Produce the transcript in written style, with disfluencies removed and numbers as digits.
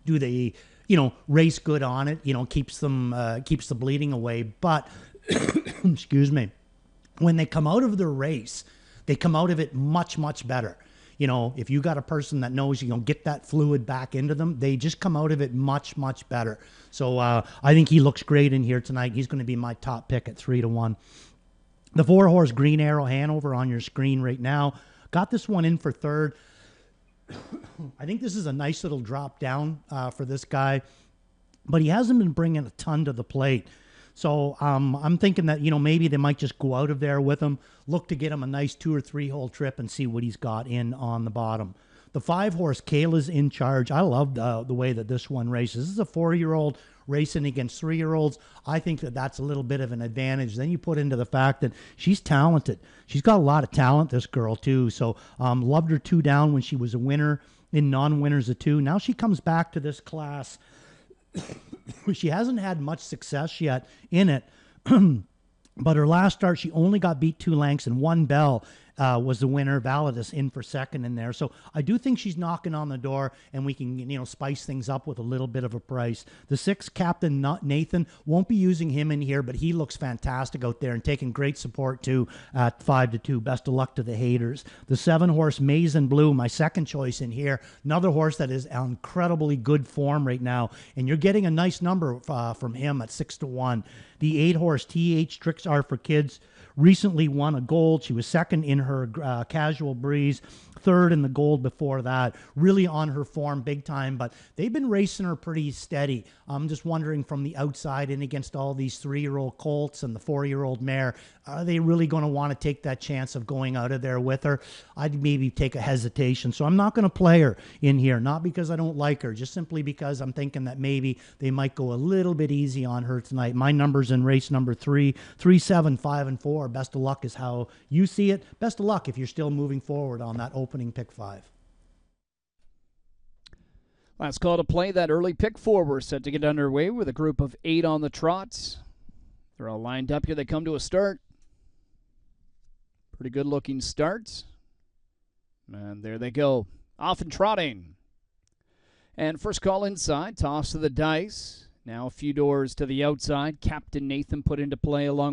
do they, race good on it, keeps the bleeding away. But, excuse me, when they come out of the race, they come out of it much, much better. If you got a person that knows get that fluid back into them, they just come out of it much, much better. So I think he looks great in here tonight. He's going to be my top pick at 3-1. The 4-horse Green Arrow Hanover on your screen right now. Got this one in for third. I think this is a nice little drop down for this guy, but he hasn't been bringing a ton to the plate. So I'm thinking that, maybe they might just go out of there with him, look to get him a nice 2 or 3 hole trip and see what he's got in on the bottom. The 5-horse Kayla's In Charge. I love the way that this one races. This is a 4-year-old racing against 3-year-olds. I think that that's a little bit of an advantage. Then you put into the fact that she's talented. She's got a lot of talent, this girl, too. So loved her 2 down when she was a winner in non-winners of 2. Now she comes back to this class. She hasn't had much success yet in it, but her last start, she only got beat 2 lengths, and 1 bell was the winner. Validus in for second in there. So I do think she's knocking on the door, and we can, spice things up with a little bit of a price. The 6, Captain Nathan, won't be using him in here, but he looks fantastic out there and taking great support too at 5-2. Best of luck to the haters. The 7-horse Maize and Blue, my second choice in here. Another horse that is incredibly good form right now, and you're getting a nice number from him at 6-1. The 8-horse TH Tricks Are for Kids recently won a gold. She was second in her Casual Breeze, third in the gold before that. Really on her form big time, but they've been racing her pretty steady. I'm just wondering from the outside in against all these 3-year-old colts and the 4-year-old mare, are they really going to want to take that chance of going out of there with her? I'd maybe take a hesitation. So I'm not going to play her in here, not because I don't like her, just simply because I'm thinking that maybe they might go a little bit easy on her tonight. My numbers in race number 3, 3, 7, 5, and 4. Best of luck is how you see it. Best of luck if you're still moving forward on that opening pick 5. Last call to play, that early pick 4. We're set to get underway with a group of 8 on the trots. They're all lined up here. They come to a start. Pretty good looking starts. And there they go. Off and trotting. And first call inside. Toss to the dice. Now a few doors to the outside. Captain Nathan put into play along